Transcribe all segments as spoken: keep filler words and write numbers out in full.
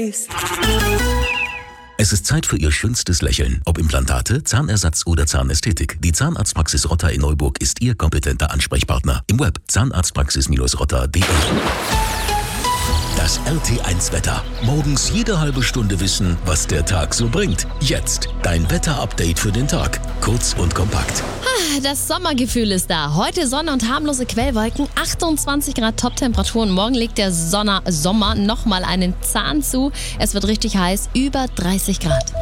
Es ist Zeit für Ihr schönstes Lächeln. Ob Implantate, Zahnersatz oder Zahnästhetik. Die Zahnarztpraxis Rotter in Neuburg ist Ihr kompetenter Ansprechpartner. Im Web zahnarztpraxis rotter punkt de. Das R T eins Wetter. Morgens jede halbe Stunde wissen, was der Tag so bringt. Jetzt dein Wetter-Update für den Tag. Kurz und kompakt. Das Sommergefühl ist da. Heute Sonne und harmlose Quellwolken, achtundzwanzig Grad Top-Temperaturen. Morgen legt der Sonner Sommer nochmal einen Zahn zu. Es wird richtig heiß, über dreißig Grad.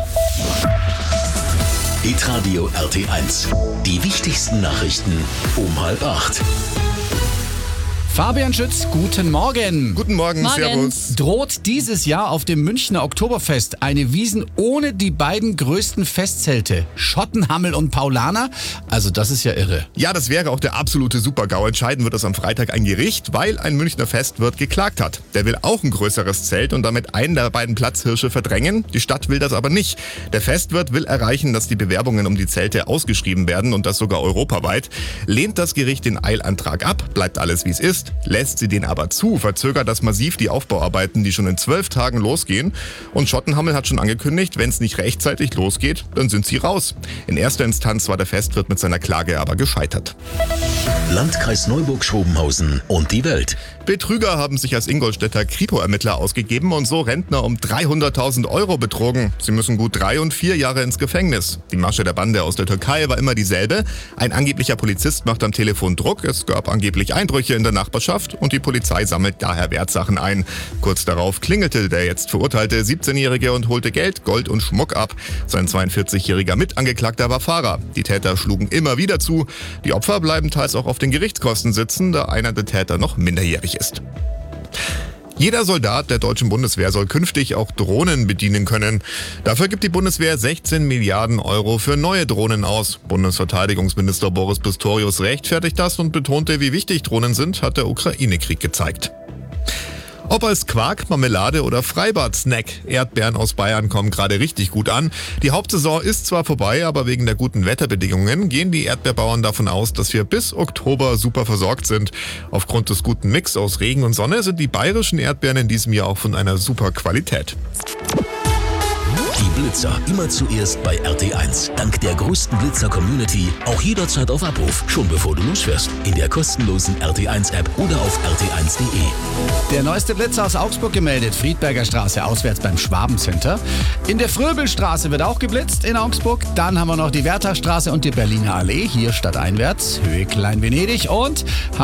Hitradio R T eins. Die wichtigsten Nachrichten um halb acht. Fabian Schütz, guten Morgen. Guten Morgen, Morgen. Servus. Droht dieses Jahr auf dem Münchner Oktoberfest eine Wiesn ohne die beiden größten Festzelte, Schottenhammel und Paulaner? Also das ist ja irre. Ja, das wäre auch der absolute Super-GAU. Entscheiden wird es am Freitag ein Gericht, weil ein Münchner Festwirt geklagt hat. Der will auch ein größeres Zelt und damit einen der beiden Platzhirsche verdrängen. Die Stadt will das aber nicht. Der Festwirt will erreichen, dass die Bewerbungen um die Zelte ausgeschrieben werden und das sogar europaweit. Lehnt das Gericht den Eilantrag ab, bleibt alles wie es ist. Lässt sie den aber zu, verzögert das massiv die Aufbauarbeiten, die schon in zwölf Tagen losgehen. Und Schottenhammel hat schon angekündigt, wenn es nicht rechtzeitig losgeht, dann sind sie raus. In erster Instanz war der Festwirt mit seiner Klage aber gescheitert. Landkreis Neuburg-Schrobenhausen und die Welt. Betrüger haben sich als Ingolstädter Kripo-Ermittler ausgegeben und so Rentner um dreihunderttausend Euro betrogen. Sie müssen gut drei und vier Jahre ins Gefängnis. Die Masche der Bande aus der Türkei war immer dieselbe. Ein angeblicher Polizist macht am Telefon Druck, es gab angeblich Einbrüche in der Nachbarschaft und die Polizei sammelt daher Wertsachen ein. Kurz darauf klingelte der jetzt verurteilte siebzehnjährige und holte Geld, Gold und Schmuck ab. Sein zweiundvierzigjähriger Mitangeklagter war Fahrer. Die Täter schlugen immer wieder zu. Die Opfer bleiben teils auch auf den Gerichtskosten sitzen, da einer der Täter noch minderjährig ist. Jeder Soldat der deutschen Bundeswehr soll künftig auch Drohnen bedienen können. Dafür gibt die Bundeswehr sechzehn Milliarden Euro für neue Drohnen aus. Bundesverteidigungsminister Boris Pistorius rechtfertigt das und betonte, wie wichtig Drohnen sind, hat der Ukraine-Krieg gezeigt. Ob als Quark, Marmelade oder Freibad-Snack, Erdbeeren aus Bayern kommen gerade richtig gut an. Die Hauptsaison ist zwar vorbei, aber wegen der guten Wetterbedingungen gehen die Erdbeerbauern davon aus, dass wir bis Oktober super versorgt sind. Aufgrund des guten Mix aus Regen und Sonne sind die bayerischen Erdbeeren in diesem Jahr auch von einer super Qualität. Die Blitzer immer zuerst bei R T eins. Dank der größten Blitzer-Community auch jederzeit auf Abruf, schon bevor du losfährst. In der kostenlosen R T eins App oder auf r t eins punkt de. Der neueste Blitzer aus Augsburg gemeldet, Friedberger Straße auswärts beim Schwabencenter. In der Fröbelstraße wird auch geblitzt in Augsburg. Dann haben wir noch die Wertherstraße und die Berliner Allee, hier stadteinwärts, Höhe Klein-Venedig und